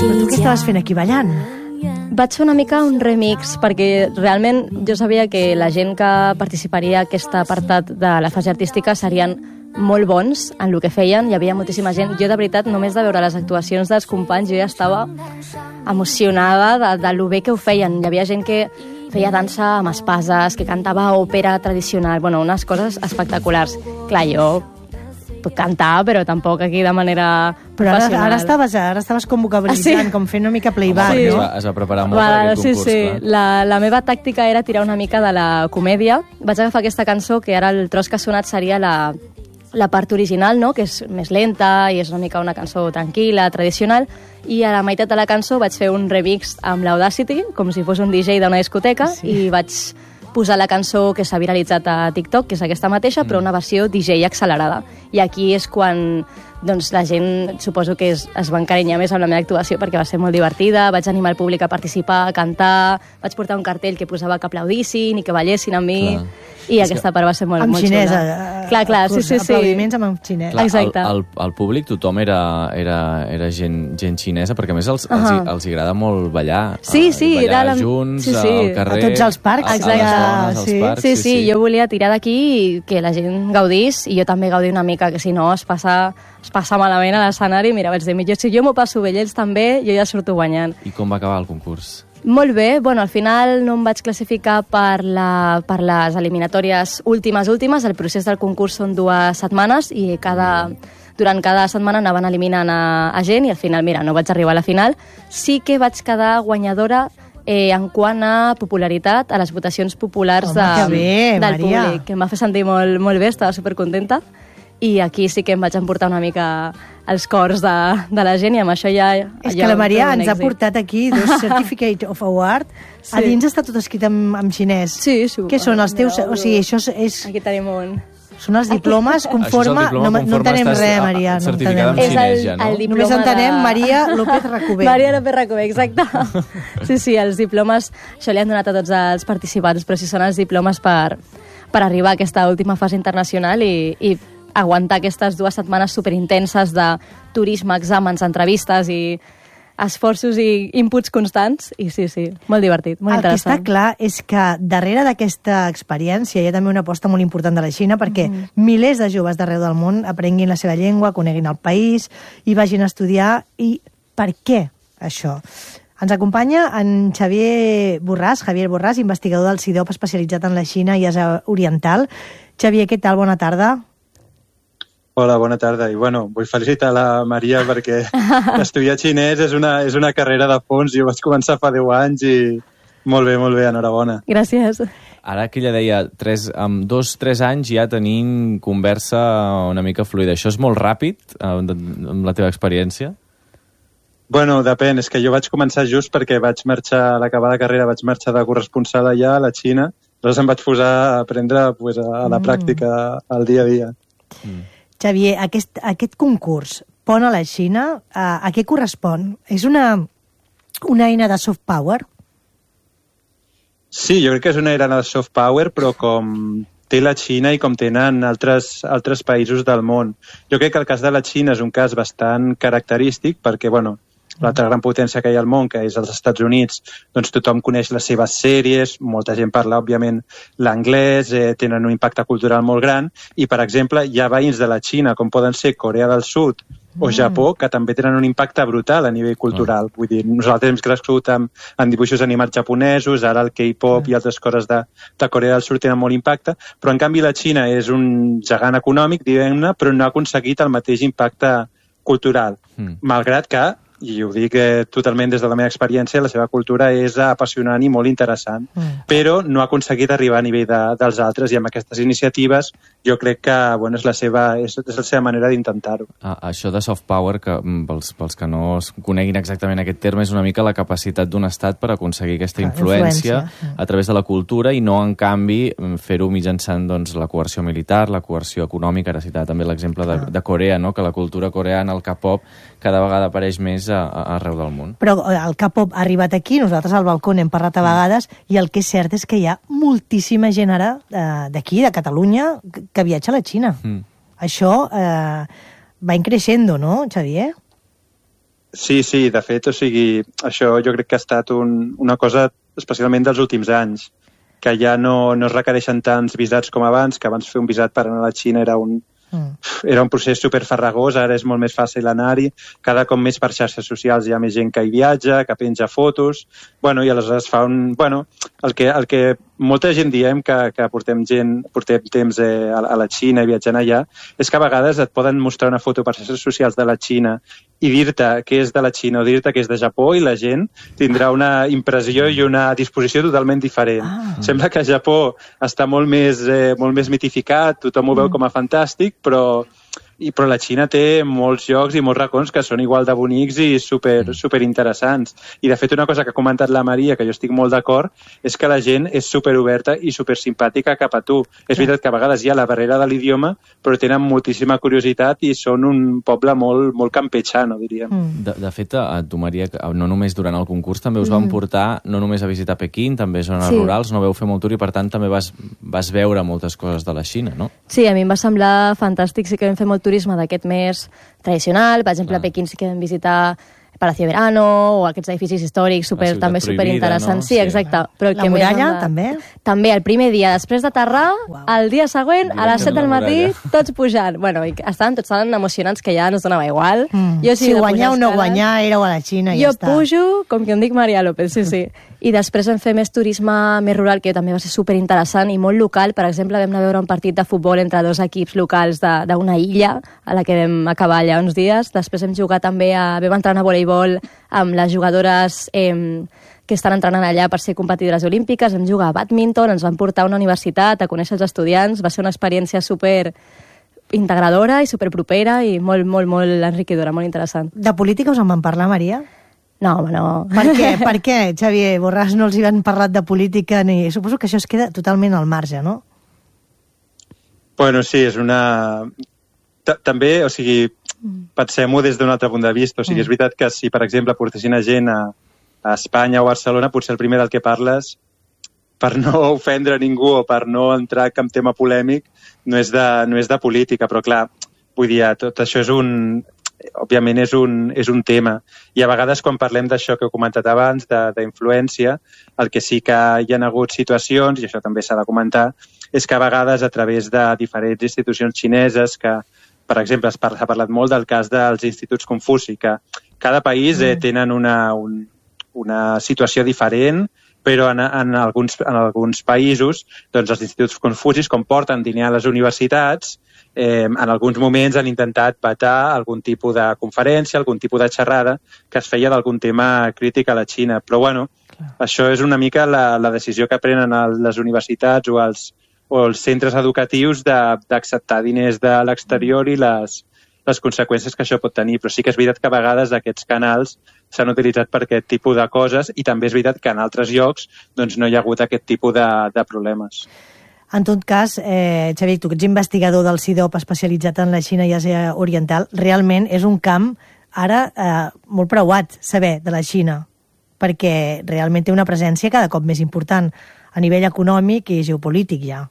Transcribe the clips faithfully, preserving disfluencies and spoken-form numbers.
Però tu què estaves fent aquí ballant? Vaig fer una mica un remix, perquè realment jo sabia que la gent que participaria a aquest apartat de la fase artística serien molt bons en el que feien, hi havia moltíssima gent. Jo, de veritat, només de veure les actuacions dels companys, jo ja estava emocionada de, de lo bé que ho feien. Hi havia gent que feia dansa amb espases, que cantava òpera tradicional, bueno, unes coses espectaculars. Clar, jo puc cantar, però tampoc aquí de manera Però ara, professional. ara, estaves, ara estaves com vocalitzant, Ah, sí? com fent una mica playback, Sí. Es no? va, es va preparar molt Va, per aquest sí, concurs, sí. clar. La, la meva tàctica era tirar una mica de la comèdia. Vaig agafar aquesta cançó, que ara el tros que ha sonat seria la, la part original, no? Que és més lenta i és una mica una cançó tranquil·la, tradicional, i a la meitat de la cançó vaig fer un remix amb l'Audacity, com si fos un D J d'una discoteca, Sí. i vaig posar la cançó que s'ha viralitzat a TikTok, que és aquesta mateixa, però una versió D J accelerada. I aquí és quan doncs, la gent, suposo que es, es va encarinyar més amb la meva actuació, perquè va ser molt divertida, vaig animar el públic a participar, a cantar, vaig portar un cartell que posava que aplaudissin i que ballessin amb mi, Clar. i aquesta part va ser molt, Amb molt xinesa. xula. Clar, clar, sí, sí, sí. Aplaudiments amb xinès. Clar, Exacte. El, el, el públic, tothom era, era, era gent, gent xinesa, perquè a més els, els, Ahà. els, els agrada molt ballar. Sí, eh, sí, ballar era la- junts, sí, sí. al carrer... A tots els parcs. a, a les Exacte. zones, als Sí. parcs. Sí, sí, jo volia tirar d'aquí i que la gent gaudís, i jo també gaudir una mica, que si no es passa, es passa malament a l'escenari. Mira, vaig dir, millor si jo m'ho passo bé, ells també, jo ja surto guanyant. I com va acabar el concurs? Molt bé, bueno, al final no em vaig classificar per, la, per les eliminatòries últimes, últimes. El procés del concurs són dues setmanes i cada, durant cada setmana anaven eliminant a, a gent i al final, mira, no vaig arribar a la final. Sí que vaig quedar guanyadora eh, en quant a popularitat a les votacions populars Home, de, que bé, del Maria. públic, que em va fer sentir molt, molt bé, estava supercontenta. I aquí sí que em vaig emportar una mica els cors de, de la gent i amb això ja... És ja que la ho Maria trobo un ens ha èxit. portat aquí dos Certificate of Award. Sí. A dins està tot escrit en, en xinès. Sí, sí. Què són els teus... O sigui, això és, és, Aquí tenim un... són els diplomes conforme... Això és el diploma no, no conforme entenem estàs, res, ah, Maria. No certificada entenem. en xinès, ja, no? el diploma Només entenem de... Maria López Recober. Maria López Recober, exacte. Sí, sí, els diplomes, això li han donat a tots els participants, però si són els diplomes per, per arribar a aquesta última fase internacional i, i aguantar aquestes dues setmanes superintenses de turisme, exàmens, entrevistes i esforços i inputs constants. I sí, sí, molt divertit, molt El que està interessant. clar és que darrere d'aquesta experiència hi ha també una aposta molt important de la Xina perquè Mhm. milers de joves d'arreu del món aprenguin la seva llengua, coneguin el país i vagin a estudiar. I per què això? Ens acompanya en Xavier Borràs, Javier Borràs, investigador del C I D O P especialitzat en la Xina i Àsia Oriental. Xavier, què tal? Bona tarda. Hola, bona tarda. I bueno, vull felicitar la Maria perquè estudiar xinès és una, és una carrera de fons. Jo vaig començar fa deu anys i molt bé, molt bé, enhorabona. Gràcies. Ara que ella deia, tres, amb dos, tres anys ja tenim conversa una mica fluida. Això és molt ràpid, amb, amb la teva experiència? Bueno, depèn. És que jo vaig començar just perquè vaig marxar, a l'acabar la carrera, vaig marxar de corresponsal allà a la Xina. Llavors em vaig posar a aprendre pues, a, a la Mm. pràctica, al dia a dia. Mm. Xavier, aquest, aquest concurs Pont a la Xina, a, a què correspon? És una, una eina de soft power? Sí, jo crec que és una era de soft power, però com té la Xina i com tenen altres, altres països del món. Jo crec que el cas de la Xina és un cas bastant característic perquè, bueno, l'altra gran potència que hi ha al món, que és els Estats Units, doncs tothom coneix les seves sèries, molta gent parla, òbviament, l'anglès, eh, tenen un impacte cultural molt gran, i, per exemple, hi ha veïns de la Xina, com poden ser Corea del Sud o Japó, que també tenen un impacte brutal a nivell cultural. Vull dir, nosaltres hem crescut amb, amb dibuixos animats japonesos, ara el K-pop i altres coses de, de Corea del Sud tenen molt impacte, però en canvi la Xina és un gegant econòmic, diguem-ne, però no ha aconseguit el mateix impacte cultural, Mm. malgrat que, i ho dic eh, totalment des de la meva experiència, la seva cultura és apassionant i molt interessant, Mm. però no ha aconseguit arribar a nivell de, dels altres, i amb aquestes iniciatives jo crec que bueno, és, la seva, és, és la seva manera d'intentar-ho. Ah, això de soft power, que mm, pels, pels que no es coneguin exactament aquest terme, és una mica la capacitat d'un estat per aconseguir aquesta Clar, influència, influència. a través de la cultura i no, en canvi, fer-ho mitjançant doncs, la coerció militar, la coerció econòmica. Ara citava també l'exemple de, de Corea, no? Que la cultura coreana, el K-pop, cada vegada apareix més a, a, arreu del món. Però el K-pop ha arribat aquí, nosaltres al balcó n'hem parlat a vegades, i el que és cert és que hi ha moltíssima gent ara eh, d'aquí, de Catalunya, que, que viatja a la Xina. Mm. Això eh, va increixendo, no, Xavier? Sí, sí, de fet, o sigui, això jo crec que ha estat un, una cosa especialment dels últims anys, que ja no, no es requereixen tants visats com abans, que abans fer un visat per anar a la Xina era un, mm. era un procés superfarragós, ara és molt més fàcil anar-hi, cada cop més per xarxes socials hi ha més gent que hi viatja, que penja fotos, bueno, i aleshores fa un... Bueno, el que, el que molta gent diem que, que portem, gent, portem temps eh, a, a la Xina i viatjant allà, és que a vegades et poden mostrar una foto per xarxes socials de la Xina i dir-te que és de la Xina o dir-te que és de Japó i la gent tindrà una impressió i una disposició totalment diferent. Ah. Sembla que a Japó està molt més, eh, molt més mitificat, tothom ho veu com a fantàstic, però... I, però la Xina té molts llocs i molts racons que són igual de bonics i super, super interessants. I de fet una cosa que ha comentat la Maria, que jo estic molt d'acord, és que la gent és super oberta i super simpàtica cap a tu. És veritat que a vegades hi ha la barrera de l'idioma, però tenen moltíssima curiositat i són un poble molt, molt campechano, diríem. Mm. De, de fet, a tu, Maria, no només durant el concurs, també us van portar no només a visitar Pequín, també zones sí. rurals, no veu fer molt tour i per tant també vas, vas veure moltes coses de la Xina, no? Sí, a mi em va semblar fantàstic, sí que vam fer molt turisme d'aquest més tradicional. Per exemple, Clar. a Pequín sí que vam visitar Palacio de Verano o aquests edificis històrics super, també superinteressants. No? Sí, exacte. Sí. Però el la que muralla, de... també? També, el primer dia, després d'aterrar, wow. el dia següent, a les set del matí, tots pujant. Bueno, i estaven tots tan emocionants que ja no es donava igual. Mm. Jo, si guanyar o no guanyar, éreu a la Xina i ja està. Jo pujo, com que em dic Maria López, sí, sí. I després vam fer més turisme més rural, que també va ser superinteressant i molt local. Per exemple, vam anar a veure un partit de futbol entre dos equips locals d'una illa, a la que vam acabar allà uns dies. Després vam jugar també a... vam entrar a voleibol amb les jugadores eh, que estan entrenant allà per ser competidores olímpiques. Vam jugar a bàdminton, ens van portar a una universitat a conèixer els estudiants. Va ser una experiència super integradora i super propera i molt, molt, molt enriquidora, molt interessant. De política us en van parlar, Maria? No, home, no. Per què, per què, Xavier Borràs, no els hi van parlar de política ni... Suposo que això es queda totalment al marge, no? Bueno, sí, és una... També, o sigui, pensem-ho des d'un altre punt de vista. O sigui, és veritat que si, per exemple, portessin a gent a, a Espanya o a Barcelona, potser el primer del que parles, per no ofendre ningú o per no entrar en cap tema polèmic, no és de, no és de política. Però, clar, vull dir, tot això és un... òbviament és un, és un tema. I a vegades quan parlem d'això que he comentat abans, d'influència, el que sí que hi ha hagut situacions, i això també s'ha de comentar, és que a vegades a través de diferents institucions xineses, que per exemple s'ha parlat molt del cas dels instituts Confuci, que cada país eh, tenen una, un, una situació diferent, però en, en, alguns, en alguns països doncs els instituts Confucis, com porten diner a les universitats, Eh, en alguns moments han intentat vetar algun tipus de conferència, algun tipus de xerrada que es feia d'algun tema crític a la Xina. Però, bueno, Clar. això és una mica la, la decisió que prenen el, les universitats o els, o els centres educatius d'acceptar diners de l'exterior i les, les conseqüències que això pot tenir. Però sí que és veritat que a vegades aquests canals s'han utilitzat per aquest tipus de coses i també és veritat que en altres llocs doncs, no hi ha hagut aquest tipus de, de problemes. En tot cas, eh, Xavier, tu que ets investigador del C I D O P especialitzat en la Xina i Àsia Oriental, realment és un camp ara eh, molt preuat saber de la Xina, perquè realment té una presència cada cop més important a nivell econòmic i geopolític ja.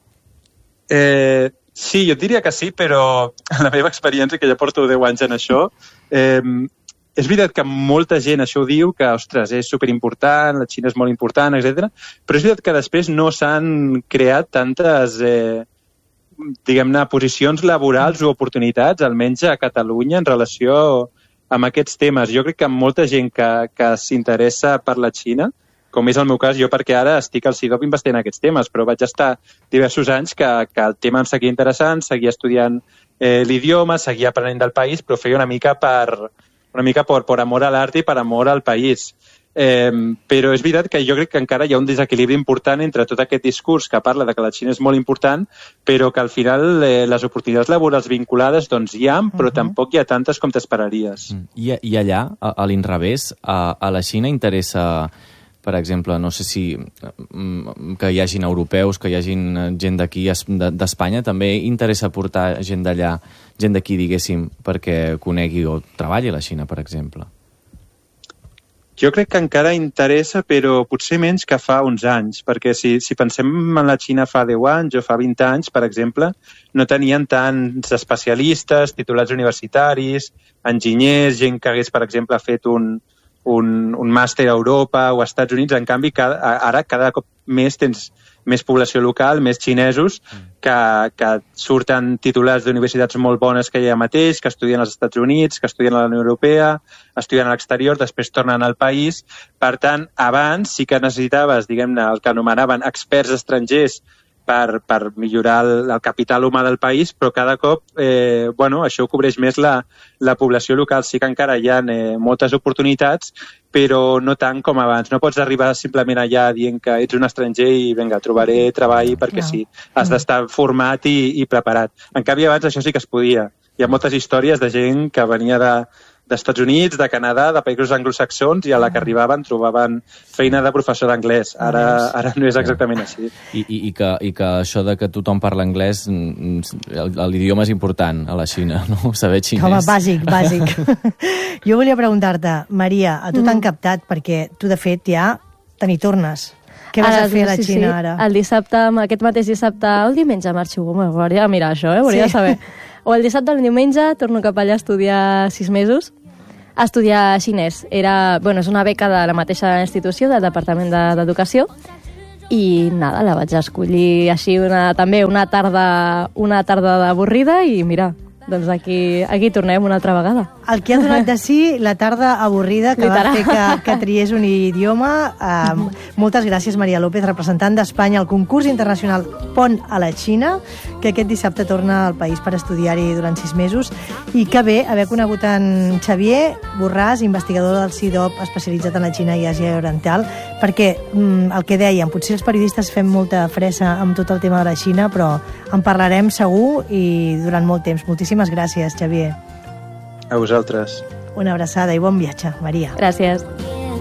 Eh, sí, jo diria que sí, però en la meva experiència, que ja porto deu anys en això, eh, és veritat que molta gent això ho diu, que, ostres, és superimportant, la Xina és molt important, etcètera. Però és veritat que després no s'han creat tantes, eh, diguem-ne, posicions laborals o oportunitats, almenys a Catalunya, en relació amb aquests temes. Jo crec que molta gent que, que s'interessa per la Xina, com és el meu cas, jo perquè ara estic al C I D O P investigant aquests temes, però vaig estar diversos anys que, que el tema em seguia interessant, seguia estudiant eh, l'idioma, seguia aprenent del país, però feia una mica per... una mica por, por amor al arte i per amor al país. Eh, però és veritat que jo crec que encara hi ha un desequilibri important entre tot aquest discurs que parla de que la Xina és molt important, però que al final eh, les oportunitats laborals vinculades doncs hi ha, però uh-huh. tampoc hi ha tantes com t'esperaries. I, I allà, a, a l'inrevés, a, a la Xina interessa, per exemple, no sé si que hi hagin europeus, que hi hagin gent d'aquí, d'Espanya, també interessa portar gent d'allà, gent d'aquí, diguéssim, perquè conegui o treballi a la Xina, per exemple? Jo crec que encara interessa, però potser menys que fa uns anys, perquè si, si pensem en la Xina fa deu anys o fa vint anys, per exemple, no tenien tants especialistes, titulats universitaris, enginyers, gent que hagués, per exemple, fet un, un, un màster a Europa o als Estats Units. En canvi, cada, ara cada cop més tens més població local, més xinesos, que, que surten titulats d'universitats molt bones que hi ha mateix, que estudien als Estats Units, que estudien a la Unió Europea, estudien a l'exterior, després tornen al país. Per tant, abans sí que necessitaves, diguem-ne, el que anomenaven experts estrangers per, per millorar el, el capital humà del país, però cada cop eh, bueno, això ho cobreix més la, la població local. Sí que encara hi ha eh, moltes oportunitats, però no tant com abans. No pots arribar simplement allà dient que ets un estranger i vinga, trobaré treball perquè no. Sí. Has d'estar format i, i preparat. En canvi, abans això sí que es podia. Hi ha moltes històries de gent que venia de, d'Estats Units, de Canadà, de països anglosaxons, i a la que arribaven trobaven feina de professor d'anglès. Ara, ara no és exactament així. I, i, i, que, I que això de que tothom parla anglès, l'idioma és important a la Xina, no? Saber xinès. Home, bàsic, bàsic. Jo volia preguntar-te, Maria, a tu t'han captat, perquè tu, de fet, ja te n'hi tornes. Què vas ara, a fer a la sí, Xina, sí. ara? El dissabte, aquest mateix dissabte, el diumenge marxo, m'hauria de mirar això, eh? Hauria sí. de saber. O el dissabte o el diumenge torno cap allà a estudiar sis mesos, a estudiar xinès. Era, bueno, és una beca de la mateixa institució, del Departament d'Educació, i nada, la vaig escollir així una, també una tarda, una tarda d'avorrida i mira, doncs aquí, aquí tornem una altra vegada. El que ha donat de si la tarda avorrida que Literal. va fer que, que triés un idioma. Um, moltes gràcies, Maria López, representant d'Espanya al concurs internacional Pont a la Xina, que aquest dissabte torna al país per estudiar-hi durant sis mesos. I que bé haver conegut en Xavier Borràs, investigador del C I D O P especialitzat en la Xina i Àsia Oriental, perquè um, el que dèiem, potser els periodistes fem molta fressa amb tot el tema de la Xina, però en parlarem segur i durant molt temps. Moltíssimes gràcies, Xavier. A vosaltres. Una abraçada i bon viatge, Maria. Gràcies.